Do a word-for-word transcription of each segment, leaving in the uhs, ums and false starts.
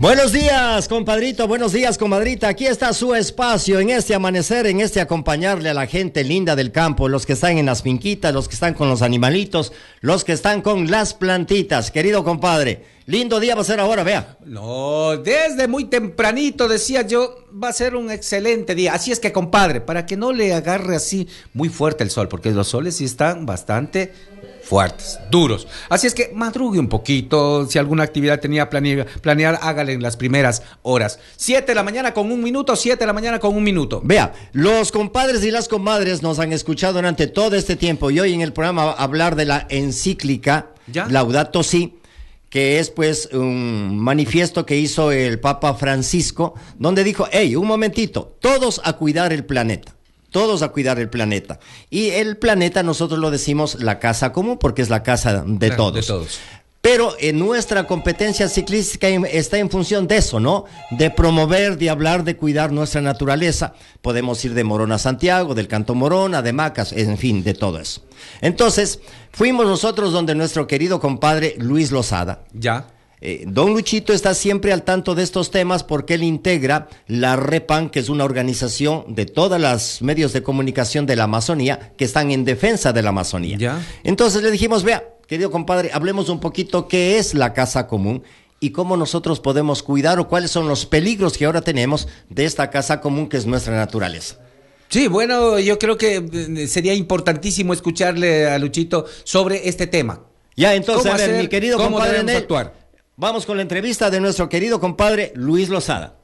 Buenos días, compadrito, buenos días, comadrita. Aquí está su espacio en este amanecer, en este acompañarle a la gente linda del campo, los que están en las finquitas, los que están con los animalitos, los que están con las plantitas. Querido compadre, lindo día va a ser ahora, vea. No, desde muy tempranito decía yo, va a ser un excelente día. Así es que, compadre, para que no le agarre así muy fuerte el sol, porque los soles sí están bastante fuertes, duros. Así es que madrugue un poquito. Si alguna actividad tenía planear, planear hágale en las primeras horas. Siete de la mañana con un minuto, siete de la mañana con un minuto. Vea, los compadres y las comadres nos han escuchado durante todo este tiempo y hoy en el programa hablar de la encíclica ¿Ya? Laudato Si, que es pues un manifiesto que hizo el Papa Francisco, donde dijo, hey, un momentito, todos a cuidar el planeta. Todos a cuidar el planeta. Y el planeta nosotros lo decimos la casa común porque es la casa de Claro, todos. de todos. Pero en nuestra competencia ciclística está en función de eso, ¿no? De promover, de hablar, de cuidar nuestra naturaleza. Podemos ir de Morón a Santiago, del Canto Morón, a de Macas, en fin, de todo eso. Entonces, fuimos nosotros donde nuestro querido compadre Luis Lozada. Ya. Eh, don Luchito está siempre al tanto de estos temas porque él integra la REPAN, que es una organización de todos los medios de comunicación de la Amazonía que están en defensa de la Amazonía. Ya. Entonces le dijimos, vea, querido compadre, hablemos un poquito qué es la casa común y cómo nosotros podemos cuidar o cuáles son los peligros que ahora tenemos de esta casa común que es nuestra naturaleza. Sí, bueno, yo creo que sería importantísimo escucharle a Luchito sobre este tema. Ya, entonces, ¿Cómo a ver, hacer, mi querido cómo compadre debemos Nel, actuar? vamos con la entrevista de nuestro querido compadre Luis Lozada.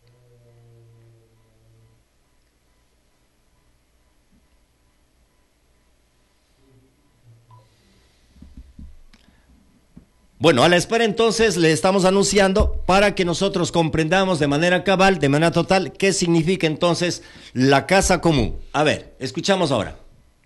Bueno, a la espera entonces le estamos anunciando para que nosotros comprendamos de manera cabal, de manera total, qué significa entonces la casa común. A ver, escuchamos ahora.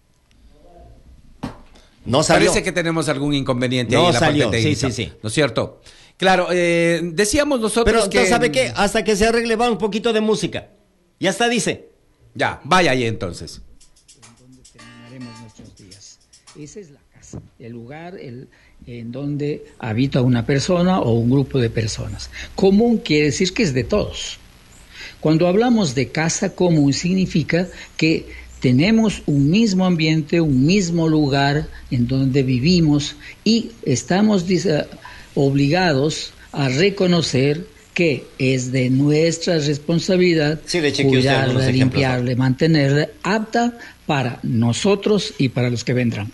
No salió. Parece que tenemos algún inconveniente No ahí en la salió, parte técnica, sí, sí, sí. ¿no es cierto? Claro, eh, decíamos nosotros Pero que... usted sabe qué, hasta que se arregle va un poquito de música. Ya está, dice. Ya, vaya ahí entonces. Donde terminaremos nuestros días. Esa es la casa, el lugar el, en donde habita una persona o un grupo de personas. Común quiere decir que es de todos. Cuando hablamos de casa común significa que tenemos un mismo ambiente, un mismo lugar en donde vivimos y estamos uh, obligados a reconocer que es de nuestra responsabilidad sí, cuidarla, limpiarla, mantenerla apta para nosotros y para los que vendrán.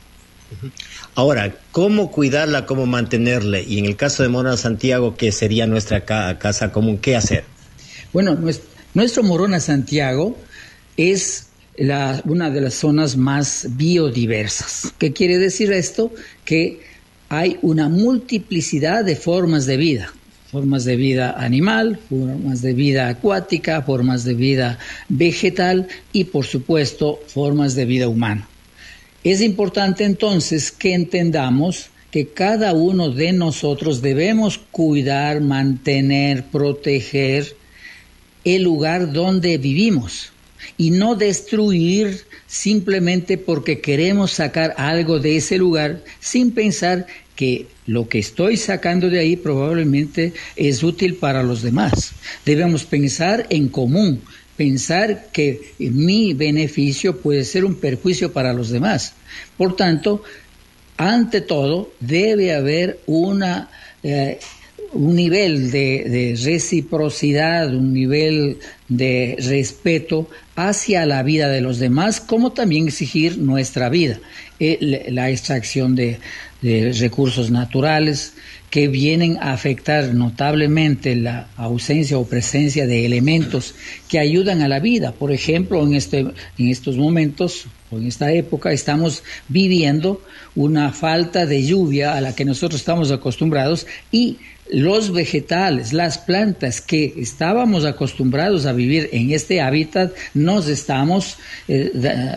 Ahora, ¿cómo cuidarla, cómo mantenerla? Y en el caso de Morona Santiago, que sería nuestra ca casa común, ¿qué hacer? Bueno, nuestro, nuestro Morona Santiago es la, una de las zonas más biodiversas. ¿Qué quiere decir esto? Que hay una multiplicidad de formas de vida. Formas de vida animal, formas de vida acuática, formas de vida vegetal y, por supuesto, formas de vida humana. Es importante entonces que entendamos que cada uno de nosotros debemos cuidar, mantener, proteger el lugar donde vivimos y no destruir simplemente porque queremos sacar algo de ese lugar sin pensar que lo que estoy sacando de ahí probablemente es útil para los demás. Debemos pensar en común, pensar que mi beneficio puede ser un perjuicio para los demás. Por tanto, ante todo, debe haber una, eh, un nivel de, de reciprocidad, un nivel de respeto hacia la vida de los demás, como también exigir nuestra vida. Eh, la extracción de, de recursos naturales que vienen a afectar notablemente la ausencia o presencia de elementos que ayudan a la vida. Por ejemplo, en, este, en estos momentos, o en esta época, estamos viviendo una falta de lluvia a la que nosotros estamos acostumbrados y los vegetales, las plantas que estábamos acostumbrados a vivir en este hábitat, nos estamos eh,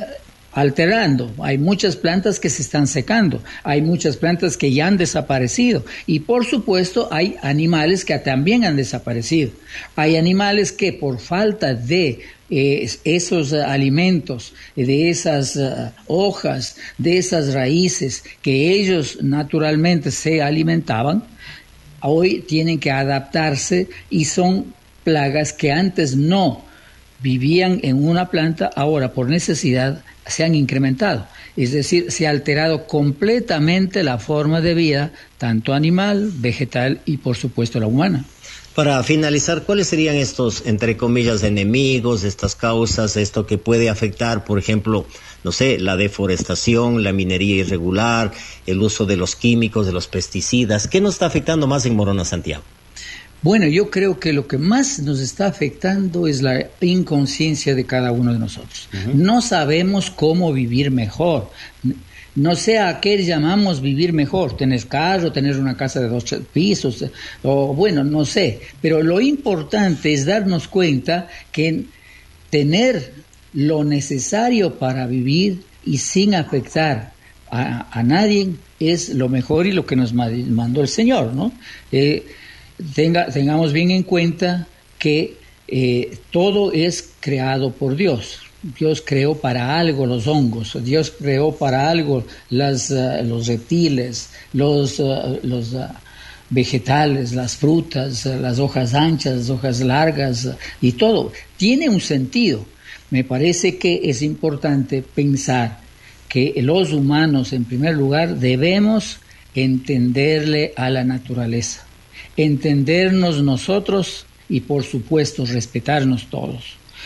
alterando. Hay muchas plantas que se están secando, hay muchas plantas que ya han desaparecido y por supuesto hay animales que también han desaparecido. Hay animales que por falta de eh, esos uh, alimentos, de esas uh, hojas, de esas raíces que ellos naturalmente se alimentaban, hoy tienen que adaptarse y son plagas que antes no vivían en una planta, ahora por necesidad se han incrementado. Es decir, se ha alterado completamente la forma de vida, tanto animal, vegetal y por supuesto la humana. Para finalizar, ¿cuáles serían estos, entre comillas, enemigos, estas causas, esto que puede afectar, por ejemplo, no sé, la deforestación, la minería irregular, el uso de los químicos, de los pesticidas? ¿Qué nos está afectando más en Morona, Santiago? Bueno, yo creo que lo que más nos está afectando es la inconsciencia de cada uno de nosotros. Uh-huh. No sabemos cómo vivir mejor. No sé a qué llamamos vivir mejor, tener carro, tener una casa de dos pisos, o bueno, no sé. Pero lo importante es darnos cuenta que tener lo necesario para vivir y sin afectar a, a nadie es lo mejor y lo que nos mandó el Señor, ¿no? Eh, Tenga, tengamos bien en cuenta que eh, todo es creado por Dios. Dios creó para algo los hongos, Dios creó para algo las, uh, los reptiles, los, uh, los uh, vegetales, las frutas, uh, las hojas anchas, las hojas largas, uh, y todo. Tiene un sentido. Me parece que es importante pensar que los humanos, en primer lugar, debemos entenderle a la naturaleza. Entendernos nosotros y por supuesto respetarnos todos.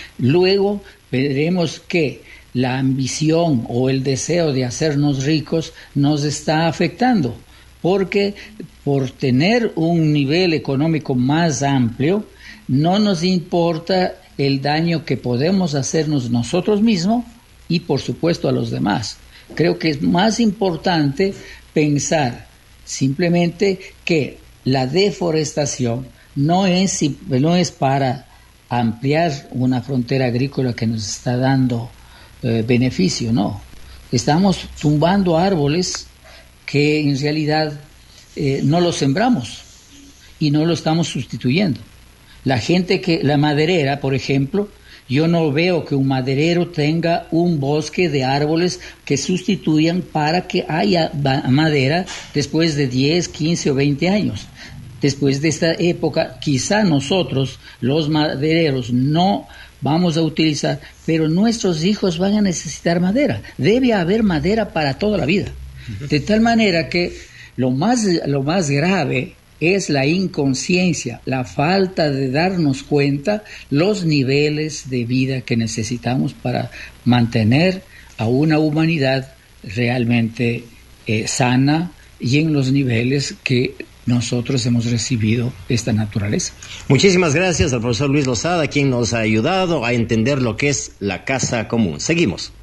Luego veremos que la ambición o el deseo de hacernos ricos nos está afectando, porque por tener un nivel económico más amplio no nos importa el daño que podemos hacernos nosotros mismos y por supuesto a los demás. Creo que es más importante pensar simplemente que la deforestación no es, no es para ampliar una frontera agrícola que nos está dando eh, beneficio, no. Estamos tumbando árboles que en realidad eh, no los sembramos y no lo estamos sustituyendo. La gente que, la maderera, por ejemplo, yo no veo que un maderero tenga un bosque de árboles que sustituyan para que haya madera después de diez, quince o veinte años. Después de esta época, quizá nosotros, los madereros, no vamos a utilizar, pero nuestros hijos van a necesitar madera. Debe haber madera para toda la vida. De tal manera que lo más, lo más grave es la inconsciencia, la falta de darnos cuenta los niveles de vida que necesitamos para mantener a una humanidad realmente eh, sana y en los niveles que nosotros hemos recibido esta naturaleza. Muchísimas gracias al profesor Luis Lozada, quien nos ha ayudado a entender lo que es la casa común. Seguimos.